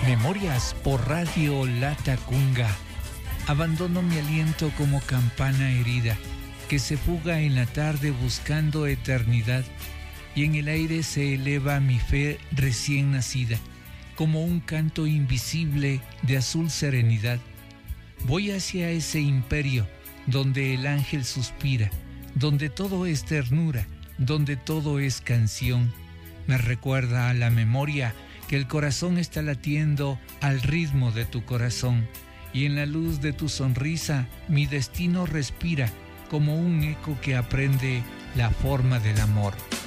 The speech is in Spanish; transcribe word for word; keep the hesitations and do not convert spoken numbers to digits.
Memorias por Radio Latacunga. Abandono mi aliento como campana herida, que se fuga en la tarde buscando eternidad, y en el aire se eleva mi fe recién nacida, como un canto invisible de azul serenidad. Voy hacia ese imperio, donde el ángel suspira, donde todo es ternura, donde todo es canción. Me recuerda a la memoria que el corazón está latiendo al ritmo de tu corazón, y en la luz de tu sonrisa mi destino respira como un eco que aprende la forma del amor.